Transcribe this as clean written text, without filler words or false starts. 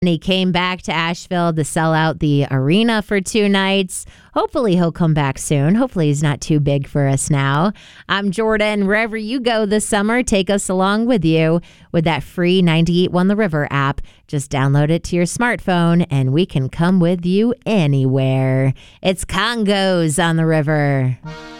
And he came back to Asheville to sell out the arena for 2 nights. Hopefully he'll come back soon. Hopefully he's not too big for us now. I'm Jordan. Wherever you go this summer, take us along with you with that free 98.1 The River app. Just download it to your smartphone and we can come with you anywhere. It's Congos on the River.